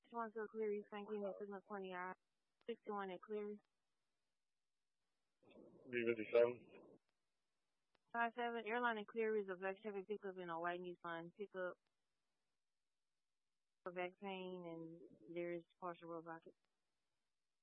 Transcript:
61 to Cleary, St. Kitts, Signal 20 hours. 61 at Cleary. B57. 57, airline in Cleary is a black Chevy pickup in a white Nissan pickup for vaccine, and there is partial road blockage.